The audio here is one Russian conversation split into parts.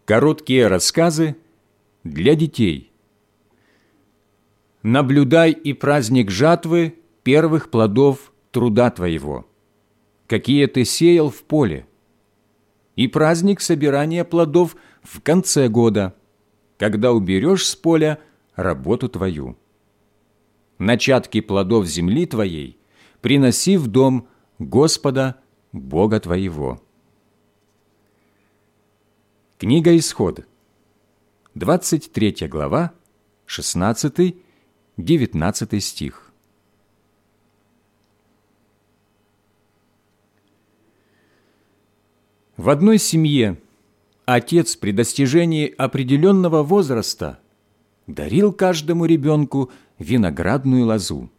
Короткие рассказы для детей. Наблюдай и праздник жатвы первых плодов труда твоего, какие ты сеял в поле, и праздник собирания плодов в конце года, когда уберешь с поля работу твою. Начатки плодов земли твоей приноси в дом Господа Бога твоего». Книга Исход, 23 глава, 16-19 стих. В одной семье отец при достижении определенного возраста дарил каждому ребенку виноградную лозу.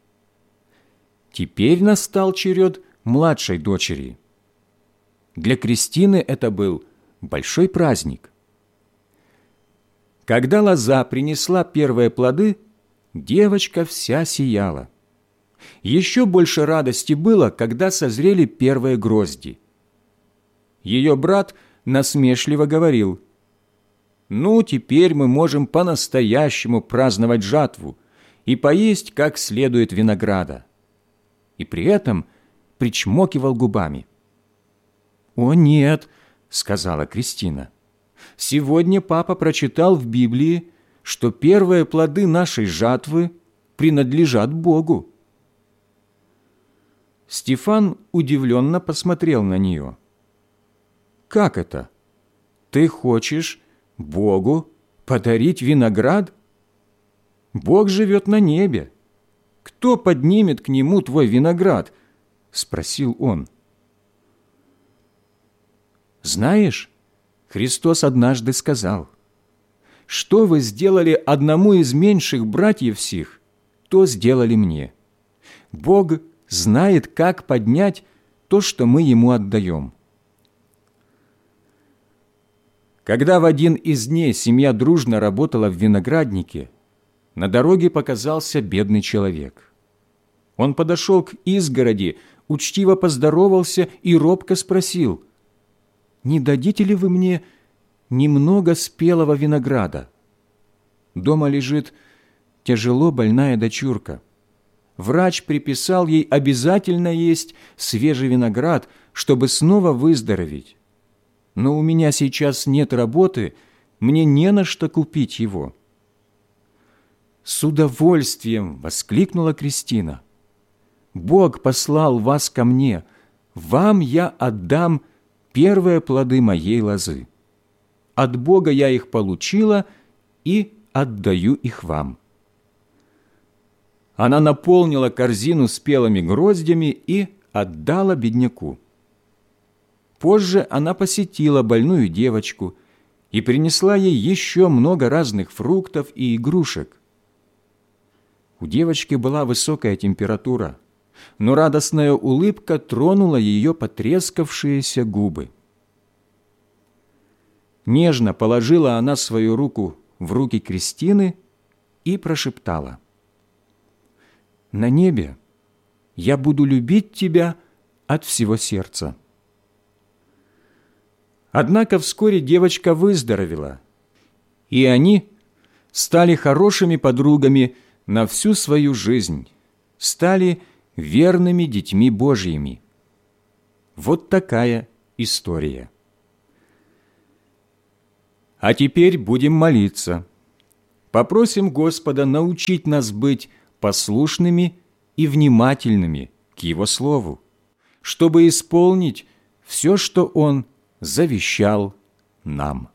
Теперь настал черед младшей дочери. Для Кристины это был большой праздник. Когда лоза принесла первые плоды, девочка вся сияла. Еще больше радости было, когда созрели первые грозди. Ее брат насмешливо говорил: «Ну, теперь мы можем по-настоящему праздновать жатву и поесть как следует винограда». И при этом причмокивал губами. «О, нет!» — сказала Кристина. «Сегодня папа прочитал в Библии, что первые плоды нашей жатвы принадлежат Богу». Стефан удивленно посмотрел на нее. «Как это? Ты хочешь Богу подарить виноград? Бог живет на небе. Кто поднимет к Нему твой виноград?» – спросил он. «Знаешь, Христос однажды сказал: «Что вы сделали одному из меньших братьев сих, то сделали мне». Бог знает, как поднять то, что мы Ему отдаем. Когда в один из дней семья дружно работала в винограднике, на дороге показался бедный человек. Он подошел к изгороди, учтиво поздоровался и робко спросил: «Не дадите ли вы мне немного спелого винограда? Дома лежит тяжело больная дочурка. Врач приписал ей обязательно есть свежий виноград, чтобы снова выздороветь. Но у меня сейчас нет работы, мне не на что купить его». «С удовольствием!» — воскликнула Кристина. «Бог послал вас ко мне, вам я отдам первые плоды моей лозы. От Бога я их получила и отдаю их вам». Она наполнила корзину спелыми гроздями и отдала бедняку. Позже она посетила больную девочку и принесла ей еще много разных фруктов и игрушек. У девочки была высокая температура, но радостная улыбка тронула ее потрескавшиеся губы. Нежно положила она свою руку в руки Кристины и прошептала: «На небе я буду любить тебя от всего сердца». Однако вскоре девочка выздоровела, и они стали хорошими подругами на всю свою жизнь, стали верными детьми Божьими. Вот такая история. А теперь будем молиться. Попросим Господа научить нас быть послушными и внимательными к Его Слову, чтобы исполнить все, что Он завещал нам.